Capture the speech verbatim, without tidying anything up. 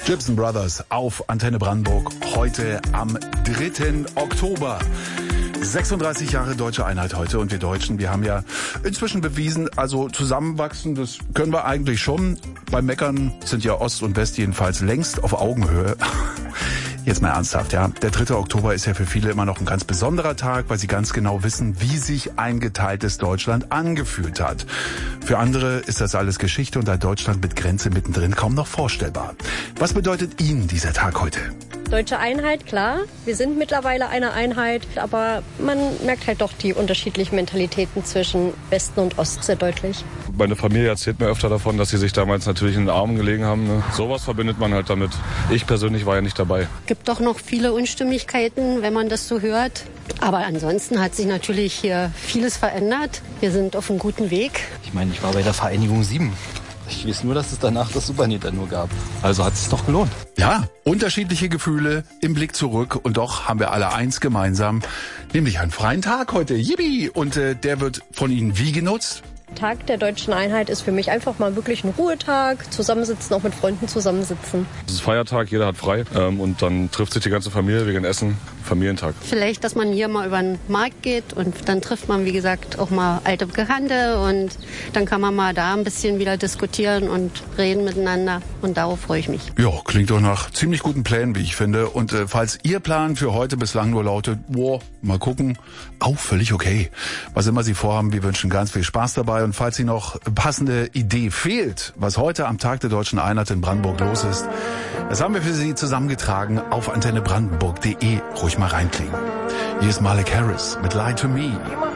Gibson Brothers auf Antenne Brandenburg heute am dritten Oktober. sechsunddreißig Jahre deutsche Einheit heute und wir Deutschen, wir haben ja inzwischen bewiesen, also zusammenwachsen, das können wir eigentlich schon. Beim Meckern sind ja Ost und West jedenfalls längst auf Augenhöhe. Jetzt mal ernsthaft, ja. Der dritte Oktober ist ja für viele immer noch ein ganz besonderer Tag, weil sie ganz genau wissen, wie sich ein geteiltes Deutschland angefühlt hat. Für andere ist das alles Geschichte und ein Deutschland mit Grenze mittendrin kaum noch vorstellbar. Was bedeutet Ihnen dieser Tag heute? Deutsche Einheit, klar. Wir sind mittlerweile eine Einheit, aber man merkt halt doch die unterschiedlichen Mentalitäten zwischen Westen und Ost sehr deutlich. Meine Familie erzählt mir öfter davon, dass sie sich damals natürlich in den Armen gelegen haben. Ne? Sowas verbindet man halt damit. Ich persönlich war ja nicht dabei. Es gibt doch noch viele Unstimmigkeiten, wenn man das so hört. Aber ansonsten hat sich natürlich hier vieles verändert. Wir sind auf einem guten Weg. Ich meine, ich war bei der Vereinigung sieben. Ich weiß nur, dass es danach das Super Nintendo gab. Also hat es sich doch gelohnt. Ja, unterschiedliche Gefühle im Blick zurück und doch haben wir alle eins gemeinsam, nämlich einen freien Tag heute. Yippie! Und äh, der wird von Ihnen wie genutzt? Tag der deutschen Einheit ist für mich einfach mal wirklich ein Ruhetag, zusammensitzen, auch mit Freunden zusammensitzen. Es ist Feiertag, jeder hat frei ähm, und dann trifft sich die ganze Familie wegen Essen, Familientag. Vielleicht, dass man hier mal über den Markt geht und dann trifft man, wie gesagt, auch mal alte Bekannte und dann kann man mal da ein bisschen wieder diskutieren und reden miteinander und darauf freue ich mich. Ja, klingt doch nach ziemlich guten Plänen, wie ich finde. Und äh, falls Ihr Plan für heute bislang nur lautet, boah, mal gucken, auch völlig okay. Was immer Sie vorhaben, wir wünschen ganz viel Spaß dabei. Und falls Ihnen noch passende Idee fehlt, was heute am Tag der deutschen Einheit in Brandenburg los ist, das haben wir für Sie zusammengetragen auf antenne brandenburg punkt de. Ruhig mal reinklicken. Hier ist Malik Harris mit Lie to Me.